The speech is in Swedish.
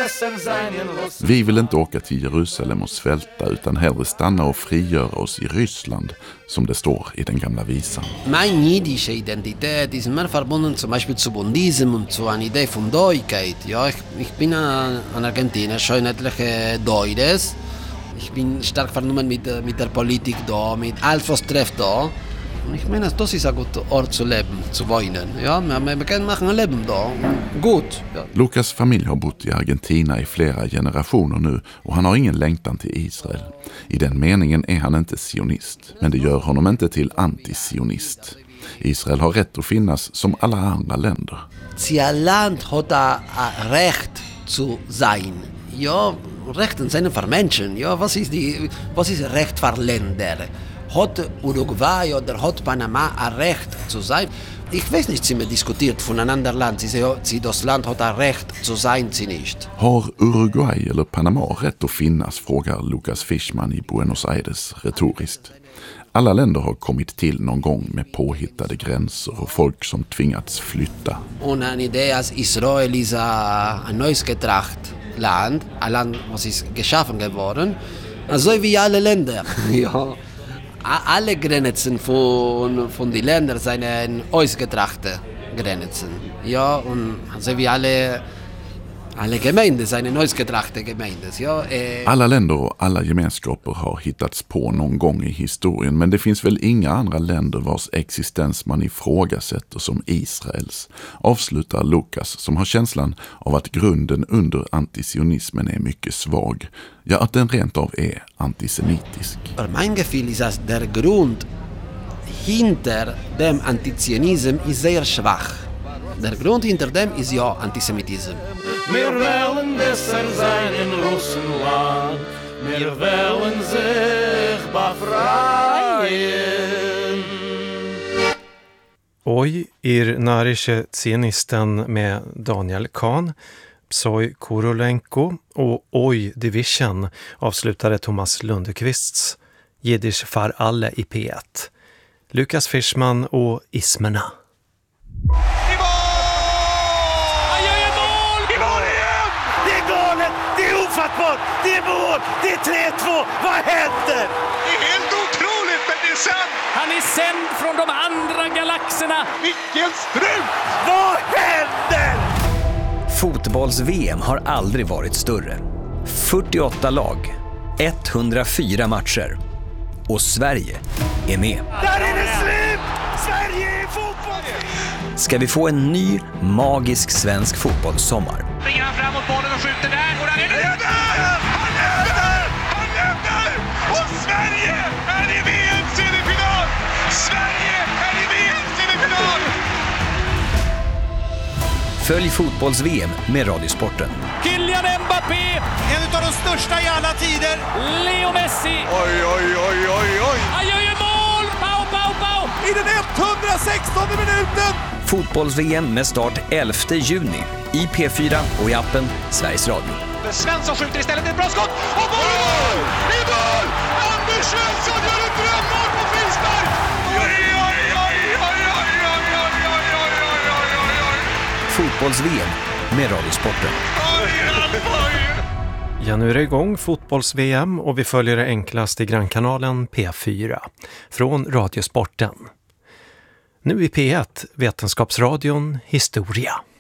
Vi vill inte åka till Jerusalem och svälta utan hellre stanna och frigöra oss i Ryssland, som det står i den gamla visan. Mein jüdische Identität ist mehr verbunden zum Beispiel zu Bundism und zu einer Idee von Deutschkeit. Ja, ich bin ein Argentinier, schon etliche Deutsches. Ich bin stark verbunden mit der Politik da, mit alles was trifft da. Ich meine, das ist ein guter Ort zu leben, zu wohnen. Ja, man kan machen ein Leben da. Gut. Ja. Lukas familj har bott i Argentina i flera generationer nu och han har ingen längtan till Israel. I den meningen är han inte sionist, men det gör honom inte till antisionist. Israel har rätt att finnas som alla andra länder. Ein Land hat ein Recht zu sein. Ja, Rechten sind für Menschen. Ja, was ist Recht für Länder? Hat Uruguay oder hat Panama ein Recht zu sein? Ich weiß nicht, sie diskutiert von einem anderen Land. Sie das Land hat ein Recht zu sein, sie nicht. Har Uruguay eller Panama rätt att finnas, frågar Lucas Fishman i Buenos Aires retoriskt. Alla länder har kommit till någon gång med påhittade gränser och folk som tvingats flytta. Und eine Idee als Israel ist ein neues getracht Land, ein Land, was ist geschaffen geworden, also wie alle Länder. Ja. Alle Grenzen von den Ländern sind ausgetrachte Grenzen. Ja, und also wie alle Gemeinden sind ausgetrachte Gemeinden. Ja, Alla länder och alla gemenskaper har hittats på någon gång i historien, men det finns väl inga andra länder vars existens man ifrågasätter som Israels, avslutar Lukas, som har känslan av att grunden under antisionismen är mycket svag. Ja, att den rent av är antisemitisk. Mein Gefühl ist, dass der Grund hinter dem Antisionism ist sehr schwach. Der Grund hinter dem ist ja Antisemitism. Wir wollen besser sein in Russland. Wir wollen sich befreien. Oj, ir narische Zionisten med Daniel Kahn, Psoj Korolenko och Oj Division avslutade Thomas Lundqvists Jiddisch för alle i P1. Lukas Fishman och Ismerna. Det är mål! Det är 3-2! Vad händer? Det är helt otroligt, men det är sant! Han är sänd från de andra galaxerna! Vilken strut! Vad händer? Fotbolls-VM har aldrig varit större. 48 lag, 104 matcher. Och Sverige är med. Där är det slut! Sverige är fotboll! Ska vi få en ny, magisk svensk fotbollssommar? Springer han framåt bollen och skjuter där, och där är det! Han lämnar! Och Sverige är i VM-semifinal! Sverige är i VM-semifinal! Följ fotbolls-VM med Radiosporten. Kylian Mbappé! En av de största i alla tider! Leo Messi! Oj, oj, oj, oj, oj! Han gör ju mål! Pau, pau, pau! I den 116:e minuten! Fotbolls-VM med start 11 juni i P4 och i appen Sveriges Radio. Svensson skjuter istället ett bra skott! Och mål! I mål! Anders Svensson gör ett drömmål på frispark! Oj, oj, oj, oj, oj, oj, oj, oj, oj, oj, oj, oj. Fotbolls-VM med Radiosporten. Ja, nu är det igång fotbolls-VM och vi följer det enklast i grannkanalen P4 från Radiosporten. Nu i P1, Vetenskapsradion Historia.